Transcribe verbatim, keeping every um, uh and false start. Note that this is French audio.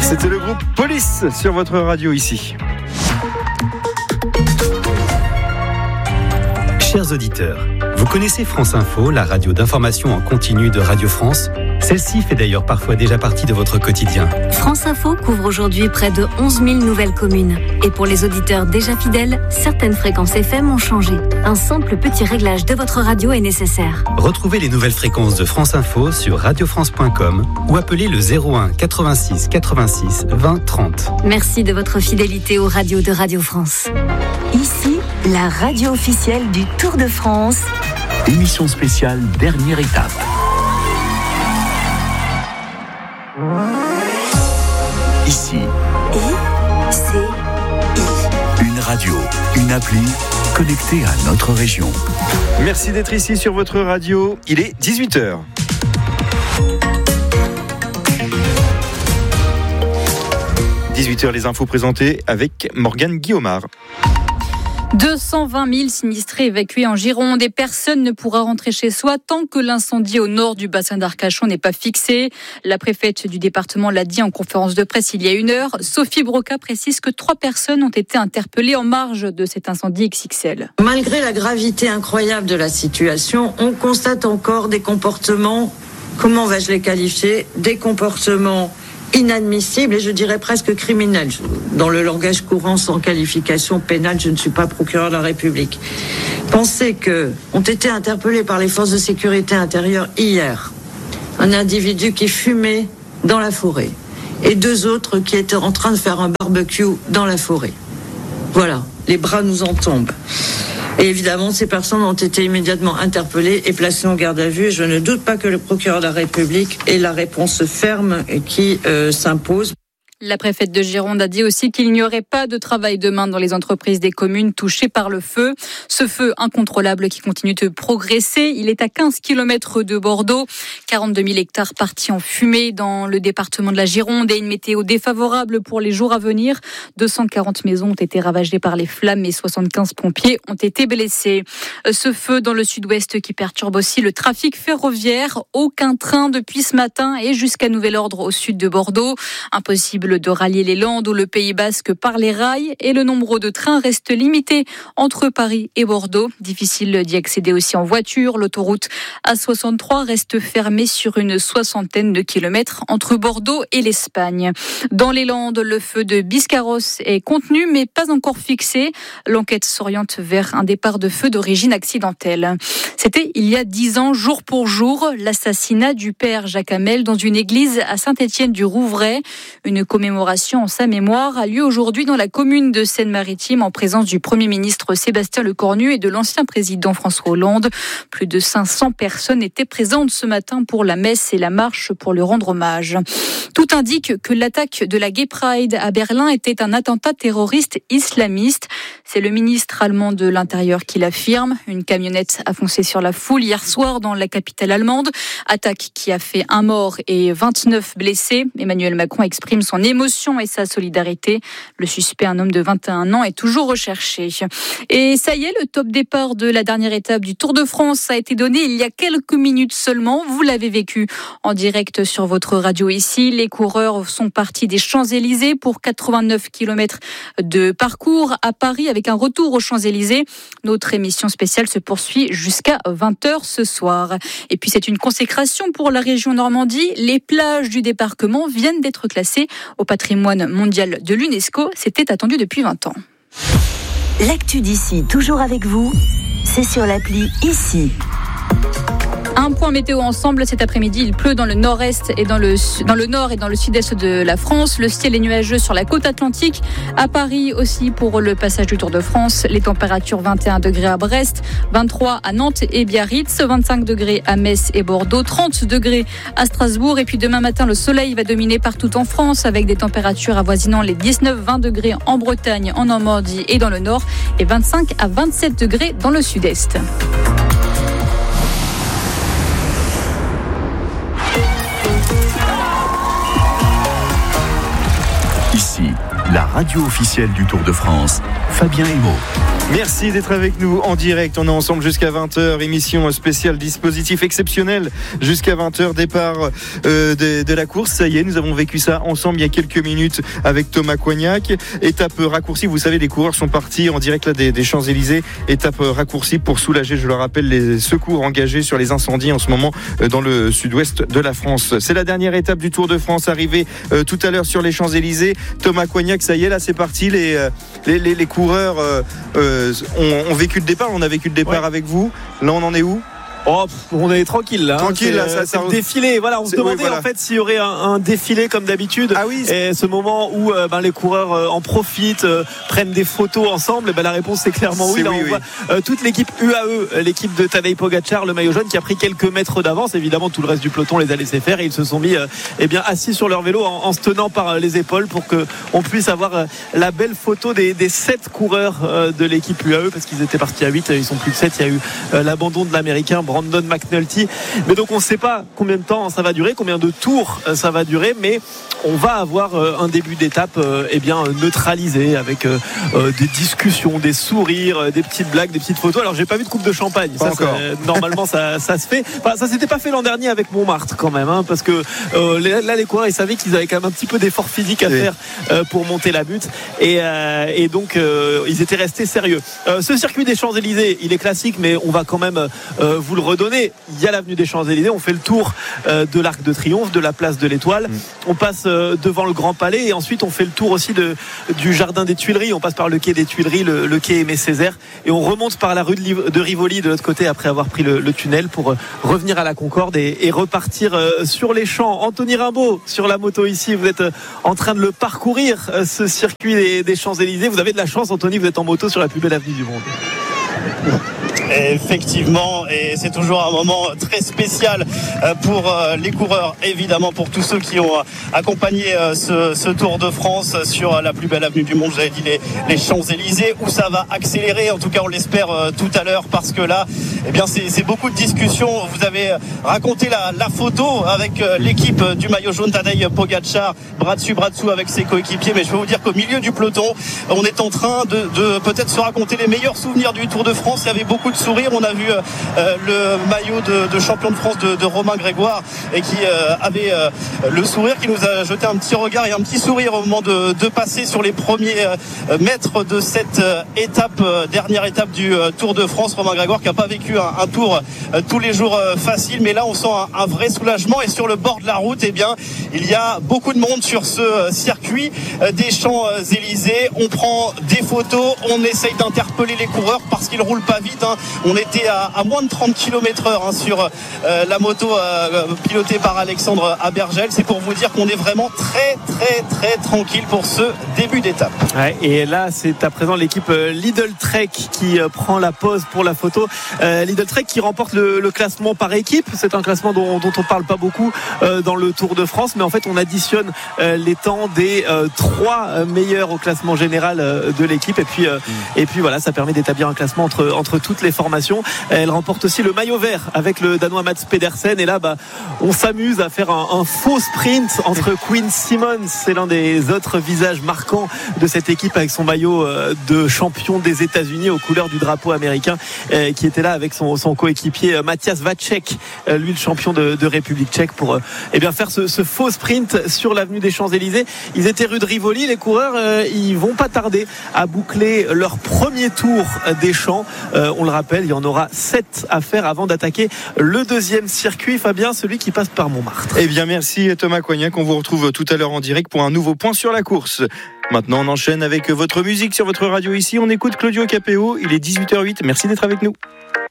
C'était le groupe Police sur votre radio ici. Chers auditeurs, vous connaissez France Info, la radio d'information en continu de Radio France ? Celle-ci fait d'ailleurs parfois déjà partie de votre quotidien. France Info couvre aujourd'hui près de onze mille nouvelles communes. Et pour les auditeurs déjà fidèles, certaines fréquences F M ont changé. Un simple petit réglage de votre radio est nécessaire. Retrouvez les nouvelles fréquences de France Info sur radio france point com ou appelez le zéro un quatre-vingt-six quatre-vingt-six vingt trente. Merci de votre fidélité aux radios de Radio France. Ici, la radio officielle du Tour de France. Émission spéciale dernière étape. Ici, I, C, I. Une radio, une appli connectée à notre région. Merci d'être ici sur votre radio. Il est dix-huit heures. dix-huit heures, les infos présentées avec Morgane Guillaumard. deux cent vingt mille sinistrés évacués en Gironde et personne ne pourra rentrer chez soi tant que l'incendie au nord du bassin d'Arcachon n'est pas fixé. La préfète du département l'a dit en conférence de presse il y a une heure. Sophie Broca précise que trois personnes ont été interpellées en marge de cet incendie X X L. Malgré la gravité incroyable de la situation, on constate encore des comportements, comment vais-je les qualifier, des comportements inadmissible et je dirais presque criminel. Dans le langage courant, sans qualification pénale, je ne suis pas procureur de la République. Pensez que ont été interpellés par les forces de sécurité intérieure hier un individu qui fumait dans la forêt et deux autres qui étaient en train de faire un barbecue dans la forêt. Voilà, les bras nous en tombent. Et évidemment, ces personnes ont été immédiatement interpellées et placées en garde à vue. Et je ne doute pas que le procureur de la République ait la réponse ferme qui euh, s'impose. La préfète de Gironde a dit aussi qu'il n'y aurait pas de travail demain dans les entreprises des communes touchées par le feu. Ce feu incontrôlable qui continue de progresser, il est à quinze kilomètres de Bordeaux. quarante-deux mille hectares partis en fumée dans le département de la Gironde et une météo défavorable pour les jours à venir. deux cent quarante maisons ont été ravagées par les flammes et soixante-quinze pompiers ont été blessés. Ce feu dans le sud-ouest qui perturbe aussi le trafic ferroviaire. Aucun train depuis ce matin et jusqu'à nouvel ordre au sud de Bordeaux. Impossible de rallier les Landes ou le Pays Basque par les rails et le nombre de trains reste limité entre Paris et Bordeaux. Difficile d'y accéder aussi en voiture. L'autoroute A soixante-trois reste fermée sur une soixantaine de kilomètres entre Bordeaux et l'Espagne. Dans les Landes, le feu de Biscarrosse est contenu mais pas encore fixé. L'enquête s'oriente vers un départ de feu d'origine accidentelle. C'était il y a dix ans, jour pour jour, l'assassinat du père Jacques Hamel dans une église à Saint-Étienne-du-Rouvray. Une commémoration en sa mémoire a lieu aujourd'hui dans la commune de Seine-Maritime en présence du Premier ministre Sébastien Lecornu et de l'ancien président François Hollande. Plus de cinq cents personnes étaient présentes ce matin pour la messe et la marche pour lui rendre hommage. Tout indique que l'attaque de la Gay Pride à Berlin était un attentat terroriste islamiste. C'est le ministre allemand de l'Intérieur qui l'affirme. Une camionnette a foncé sur la foule hier soir dans la capitale allemande. Attaque qui a fait un mort et vingt-neuf blessés. Emmanuel Macron exprime son émotion et sa solidarité. Le suspect, un homme de vingt et un ans, est toujours recherché. Et ça y est, le top départ de la dernière étape du Tour de France a été donné il y a quelques minutes seulement. Vous l'avez vécu en direct sur votre radio ici. Les coureurs sont partis des Champs-Élysées pour quatre-vingt-neuf kilomètres de parcours à Paris avec un retour aux Champs-Élysées. Notre émission spéciale se poursuit jusqu'à vingt heures ce soir. Et puis c'est une consécration pour la région Normandie. Les plages du débarquement viennent d'être classées au patrimoine mondial de l'UNESCO. C'était attendu depuis vingt ans. L'actu d'ici, toujours avec vous, c'est sur l'appli Ici. Un point météo ensemble cet après-midi. Il pleut dans le nord-est et dans le, dans le nord et dans le sud-est de la France. Le ciel est nuageux sur la côte atlantique. À Paris aussi pour le passage du Tour de France. Les températures vingt et un degrés à Brest, vingt-trois à Nantes et Biarritz, vingt-cinq degrés à Metz et Bordeaux, trente degrés à Strasbourg. Et puis demain matin, le soleil va dominer partout en France avec des températures avoisinant les dix-neuf à vingt degrés en Bretagne, en Normandie et dans le nord et vingt-cinq à vingt-sept degrés dans le sud-est. Ici, la radio officielle du Tour de France. Fabien Emo. Merci d'être avec nous en direct. On est ensemble jusqu'à vingt heures. Émission spéciale, dispositif exceptionnel jusqu'à vingt heures. Départ euh, de, de la course. Ça y est, nous avons vécu ça ensemble il y a quelques minutes avec Thomas Coignac. Étape raccourcie. Vous savez, les coureurs sont partis en direct là, des, des Champs-Élysées. Étape raccourcie pour soulager, je le rappelle, les secours engagés sur les incendies en ce moment euh, dans le sud-ouest de la France. C'est la dernière étape du Tour de France, arrivée euh, tout à l'heure sur les Champs-Élysées. Thomas Coignac, ça y est, là c'est parti. Les, euh, les, les, les coureurs euh, euh, ont, ont vécu le départ. On a vécu le départ ouais. avec vous. Là, on en est où ? Oh, on est tranquille là. Tranquille, hein. là, ça, ça... le défilé. Voilà, on se demandait oui, voilà. en fait s'il y aurait un, un défilé comme d'habitude. Ah oui. Et ce moment où euh, ben, les coureurs euh, en profitent, euh, prennent des photos ensemble. Et ben la réponse c'est clairement oui. C'est là, oui, on oui. voit euh, toute l'équipe U A E, l'équipe de Tadej Pogačar, le maillot jaune, qui a pris quelques mètres d'avance. Évidemment, tout le reste du peloton les a laissés faire et ils se sont mis, euh, eh bien, assis sur leur vélo en, en se tenant par euh, les épaules pour que on puisse avoir euh, la belle photo des, des sept coureurs euh, de l'équipe U A E parce qu'ils étaient partis à huit. Ils sont plus que sept. Il y a eu euh, l'abandon de l'Américain Brandon McNulty. Mais donc on ne sait pas combien de temps ça va durer, combien de tours ça va durer, mais on va avoir un début d'étape eh bien neutralisé avec des discussions, des sourires, des petites blagues, des petites photos. Alors j'ai pas vu de coupe de champagne, ça, ça, normalement ça, ça se fait. Enfin, ça s'était pas fait l'an dernier avec Montmartre quand même, hein, parce que euh, là les coureurs ils savaient qu'ils avaient quand même un petit peu d'effort physique à oui. faire euh, pour monter la butte et, euh, et donc euh, ils étaient restés sérieux. Euh, ce circuit des Champs-Élysées, il est classique, mais on va quand même euh, vous le redonner. Il y a l'avenue des Champs-Élysées, on fait le tour euh, de l'Arc de Triomphe, de la place de l'Étoile, mmh. on passe euh, devant le Grand Palais et ensuite on fait le tour aussi de, du Jardin des Tuileries, on passe par le quai des Tuileries, le, le quai Aimé Césaire et on remonte par la rue de, de Rivoli de l'autre côté après avoir pris le, le tunnel pour euh, revenir à la Concorde et, et repartir euh, sur les champs. Anthony Rimbaud sur la moto ici, vous êtes euh, en train de le parcourir euh, ce circuit des, des Champs-Élysées. Vous avez de la chance Anthony, vous êtes en moto sur la plus belle avenue du monde. Effectivement, et c'est toujours un moment très spécial pour les coureurs, évidemment pour tous ceux qui ont accompagné ce, ce Tour de France sur la plus belle avenue du monde, j'avais dit les, les Champs-Élysées, où ça va accélérer, en tout cas on l'espère tout à l'heure, parce que là, eh bien c'est, c'est beaucoup de discussions. Vous avez raconté la, la photo avec l'équipe du maillot jaune, Tadej Pogačar, bras dessus, bras dessous avec ses coéquipiers, mais je peux vous dire qu'au milieu du peloton, on est en train de, de peut-être se raconter les meilleurs souvenirs du Tour de France. Il y avait beaucoup de sourire. On a vu euh, le maillot de, de champion de France de, de Romain Grégoire et qui euh, avait euh, le sourire, qui nous a jeté un petit regard et un petit sourire au moment de, de passer sur les premiers euh, mètres de cette euh, étape, euh, dernière étape du euh, Tour de France. Romain Grégoire qui n'a pas vécu un, un tour euh, tous les jours euh, facile, mais là on sent un, un vrai soulagement. Et sur le bord de la route, eh bien, il y a beaucoup de monde sur ce euh, circuit euh, des Champs-Élysées. On prend des photos, on essaye d'interpeller les coureurs parce qu'ils roulent pas vite, hein. On était à, à moins de trente kilomètres heure hein, sur euh, la moto euh, pilotée par Alexandre Abergel. C'est pour vous dire qu'on est vraiment très très très tranquille pour ce début d'étape. Ouais, et là c'est à présent l'équipe Lidl Trek qui euh, prend la pose pour la photo. euh, Lidl Trek qui remporte le, le classement par équipe. C'est un classement dont, dont on parle pas beaucoup euh, dans le Tour de France, mais en fait on additionne euh, les temps des euh, trois meilleurs au classement général euh, de l'équipe et puis, euh, mmh. et puis voilà, ça permet d'établir un classement entre, entre toutes les formation. Elle remporte aussi le maillot vert avec le Danois Mats Pedersen et là bah, on s'amuse à faire un, un faux sprint entre Quinn Simmons, c'est l'un des autres visages marquants de cette équipe avec son maillot de champion des États-Unis aux couleurs du drapeau américain, qui était là avec son, son coéquipier Matthias Vacek, lui le champion de, de République tchèque, pour eh bien, faire ce, ce faux sprint sur l'avenue des Champs-Élysées. Ils étaient rue de Rivoli, les coureurs ils vont pas tarder à boucler leur premier tour des Champs. On le rappelle, il y en aura sept à faire avant d'attaquer le deuxième circuit, Fabien, celui qui passe par Montmartre. Eh bien merci Thomas Coignac, on vous retrouve tout à l'heure en direct pour un nouveau point sur la course. Maintenant on enchaîne avec votre musique sur votre radio ici, on écoute Claudio Capéo, il est dix-huit heures zéro huit, merci d'être avec nous.